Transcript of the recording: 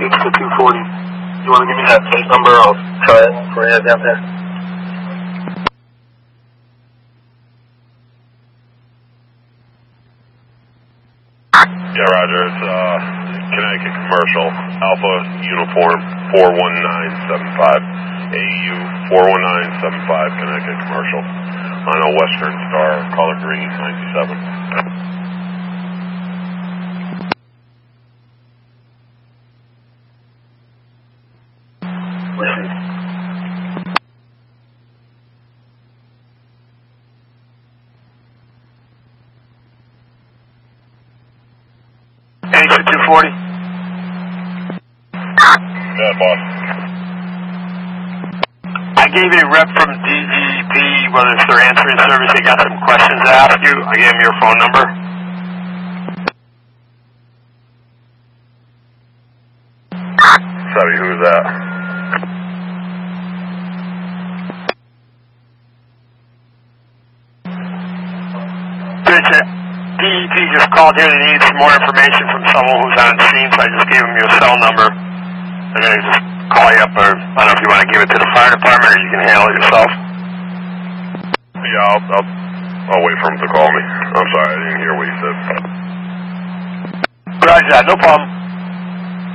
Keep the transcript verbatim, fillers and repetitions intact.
H to two forty. You want to give me that plate number? I'll try it for you down there. Yeah, Roger. It's uh, Connecticut Commercial, Alpha Uniform four one nine seven five, A U four one nine seven five, Connecticut Commercial, on a Western Star, color green, ninety-seven. H to two forty. Yeah, boss. I gave you a rep from D G P, whether it's their answering service, they got some questions to ask you. I gave them your phone number. Sorry, who's that? Good. D E P just called here. They need some more information from someone who's on scene, so I just gave them your cell number. They're going to just call you up, or I don't know if you want to give it to the fire department or you can handle it yourself. Yeah, I'll, I'll, I'll wait for him to call me. I'm sorry, I didn't hear what you said. Roger that, no problem.